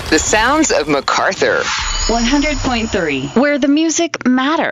The sounds of MacArthur. 100.3, where the music matters.